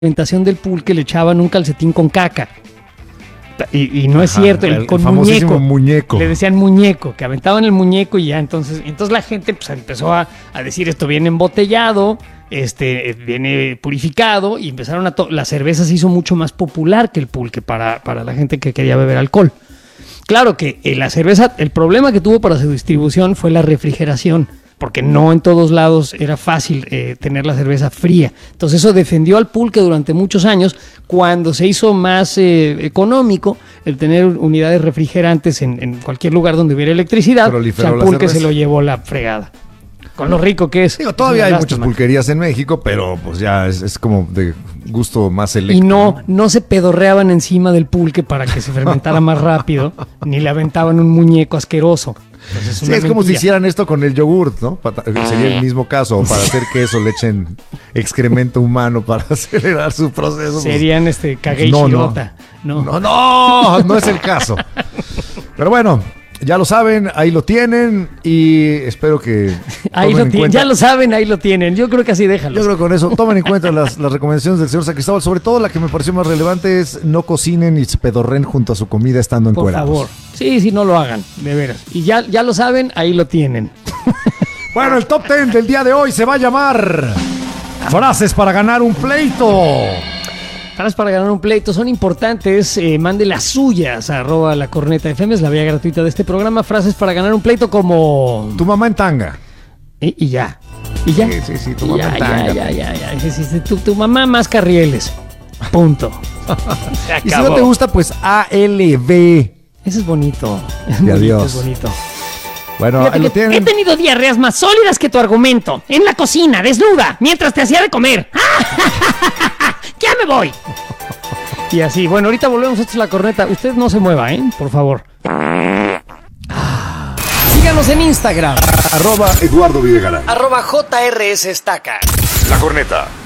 alimentación del pulque le echaban un calcetín con caca. Y no es cierto, con muñeco. Le decían muñeco, que aventaban el muñeco y ya entonces la gente pues empezó a decir esto viene embotellado, viene purificado, y empezaron la cerveza se hizo mucho más popular que el pulque para la gente que quería beber alcohol. Claro que la cerveza, el problema que tuvo para su distribución fue la refrigeración, porque no en todos lados era fácil tener la cerveza fría. Entonces eso defendió al pulque durante muchos años. Cuando se hizo más económico el tener unidades refrigerantes en cualquier lugar donde hubiera electricidad, al pulque se lo llevó la fregada. Con lo rico que es. Digo, todavía hay muchas pulquerías en México, pero pues ya es como de gusto más selecto. Y no se pedorreaban encima del pulque para que se fermentara más rápido, ni le aventaban un muñeco asqueroso. Entonces, es como si hicieran esto con el yogurt, ¿no? Sería el mismo caso. O para hacer queso le echen excremento humano para acelerar su proceso. Serían cagué y chirota. No es el caso. Pero bueno, ya lo saben, ahí lo tienen y espero que ahí lo tienen, ya lo saben, ahí lo tienen. Yo creo que así déjalo. Yo creo que con eso tomen en cuenta las recomendaciones del señor San Cristóbal. Sobre todo la que me pareció más relevante es no cocinen y se pedorren junto a su comida estando encuerados. Por favor. Sí, no lo hagan, de veras. Y ya lo saben, ahí lo tienen. Bueno, el top 10 del día de hoy se va a llamar Frases para ganar un pleito. Frases para ganar un pleito son importantes. Mande las suyas a @lacornetafm, es la vía gratuita de este programa. Frases para ganar un pleito como tu mamá en tanga. Y ya. ¿Y ya? Sí, tu mamá en tanga. Ya. Tu mamá más carrieles. Punto. Y si no te gusta, pues ALB. Ese es bonito. Adiós. Es bonito. Bueno, ahí lo tienen. He tenido diarreas más sólidas que tu argumento. En la cocina, desnuda, mientras te hacía de comer. ¡Ya me voy! Y así, bueno, ahorita volvemos. Esto es La Corneta. Usted no se mueva, por favor. Síganos en Instagram. @Eduardo Videgaray. @JRS Estaca. La Corneta.